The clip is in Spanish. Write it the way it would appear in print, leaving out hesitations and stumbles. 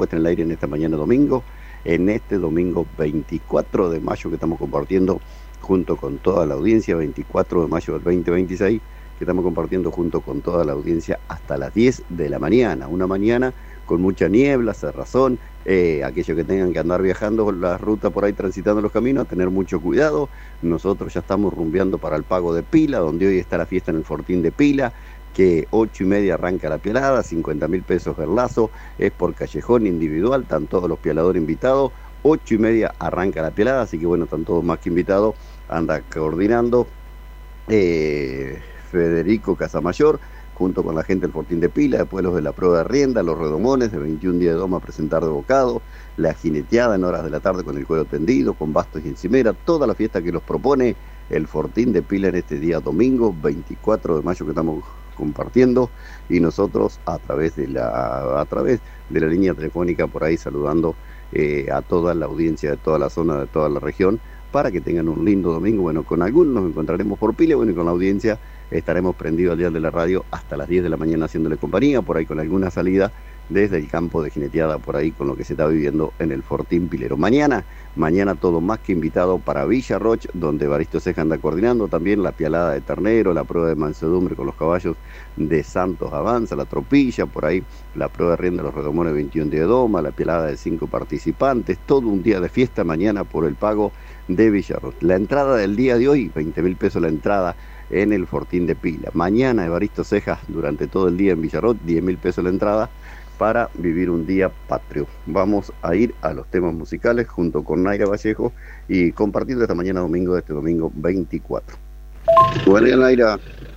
puesta en el aire en esta mañana domingo, en este domingo 24 de mayo que estamos compartiendo junto con toda la audiencia, 24 de mayo del 2026, que estamos compartiendo junto con toda la audiencia hasta las 10 de la mañana, una mañana con mucha niebla, cerrazón, aquellos que tengan que andar viajando con la ruta por ahí transitando los caminos, a tener mucho cuidado. Nosotros ya estamos rumbeando para el pago de Pila, donde hoy está la fiesta en el Fortín de Pila, que 8:30 arranca la pialada, 50.000 pesos el lazo, es por callejón individual, están todos los pialadores invitados, 8:30 arranca la pialada, así que bueno, están todos más que invitados, anda coordinando Federico Casamayor, junto con la gente del Fortín de Pila, después los de la prueba de rienda, los redomones de 21 días de doma a presentar de bocado, la jineteada en horas de la tarde con el cuero tendido, con bastos y encimera, toda la fiesta que nos propone el Fortín de Pila en este día domingo, 24 de mayo que estamos compartiendo, y nosotros a través de la línea telefónica por ahí saludando a toda la audiencia de toda la zona, de toda la región, para que tengan un lindo domingo. Bueno, con algunos nos encontraremos por Pila, bueno, y con la audiencia estaremos prendidos al dial de la radio hasta las 10 de la mañana haciéndole compañía, por ahí con alguna salida desde el campo de jineteada, por ahí con lo que se está viviendo en el Fortín Pilero. Mañana todo más que invitado para Villa Roch, donde Evaristo Ceja anda coordinando, también la pialada de ternero, la prueba de mansedumbre con los caballos de Santos Avanza, la tropilla, por ahí la prueba de rienda de los redomones 21 de doma, la pialada de 5 participantes, todo un día de fiesta mañana por el pago de Villa Roch. La entrada del día de hoy, 20.000 pesos la entrada en el Fortín de Pila. Mañana Evaristo Cejas durante todo el día en Villa Roch, 10.000 pesos la entrada para vivir un día patrio. Vamos a ir a los temas musicales junto con Naira Vallejo y compartiendo esta mañana domingo, de este domingo 24. Bueno, Naira.